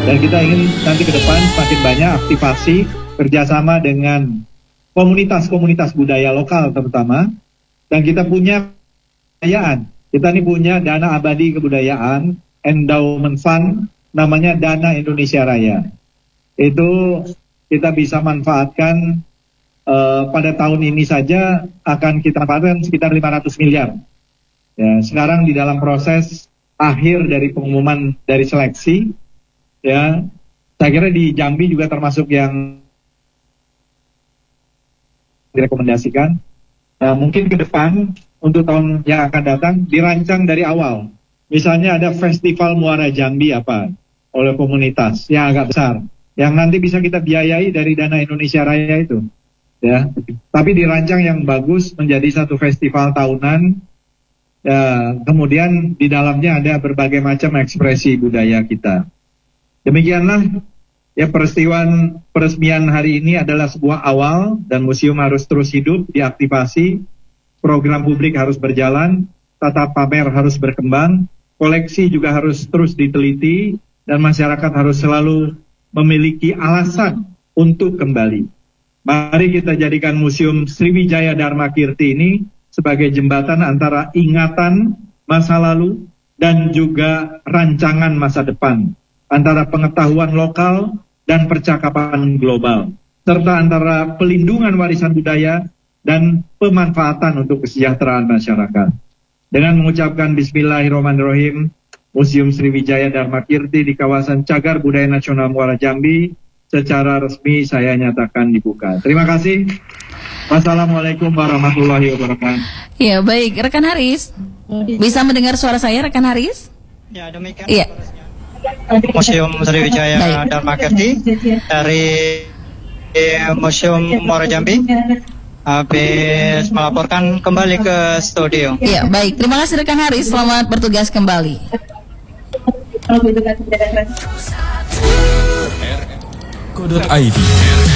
Dan kita ingin nanti ke depan semakin banyak aktivasi kerjasama dengan komunitas-komunitas budaya lokal terutama. Dan kita punya kebudayaan. Kita ini punya dana abadi kebudayaan, endowment fund, namanya Dana Indonesia Raya. Itu kita bisa manfaatkan pada tahun ini saja akan kita manfaatkan sekitar 500 miliar. Ya, sekarang di dalam proses akhir dari pengumuman dari seleksi, ya, saya kira di Jambi juga termasuk yang direkomendasikan. Nah, mungkin ke depan untuk tahun yang akan datang dirancang dari awal. Misalnya ada Festival Muara Jambi oleh komunitas yang agak besar, yang nanti bisa kita biayai dari Dana Indonesia Raya itu, ya. Tapi dirancang yang bagus menjadi satu festival tahunan. Ya, kemudian di dalamnya ada berbagai macam ekspresi budaya kita. Demikianlah ya, peresmian hari ini adalah sebuah awal dan museum harus terus hidup, diaktifasi, program publik harus berjalan, tata pamer harus berkembang, koleksi juga harus terus diteliti, dan masyarakat harus selalu memiliki alasan untuk kembali. Mari kita jadikan Museum Sriwijaya Dharma Kirti ini sebagai jembatan antara ingatan masa lalu dan juga rancangan masa depan, antara pengetahuan lokal dan percakapan global, serta antara pelindungan warisan budaya dan pemanfaatan untuk kesejahteraan masyarakat. Dengan mengucapkan Bismillahirrahmanirrahim, Museum Sriwijaya Dharma Kirti di kawasan Cagar Budaya Nasional Muara Jambi secara resmi saya nyatakan dibuka. Terima kasih. Wassalamualaikum warahmatullahi wabarakatuh. Ya, baik, rekan Haris. Bisa mendengar suara saya, rekan Haris? Ya, demikian. Iya. Museum Sriwijaya Dharma Kirti dari Museum Muara Jambi habis melaporkan kembali ke studio. Iya, baik. Terima kasih rekan Haris. Selamat bertugas kembali. .id